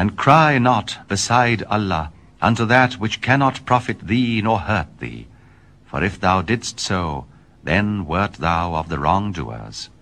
And cry not beside Allah unto that which cannot profit thee nor hurt thee, for if thou didst so, then wert thou of the wrongdoers.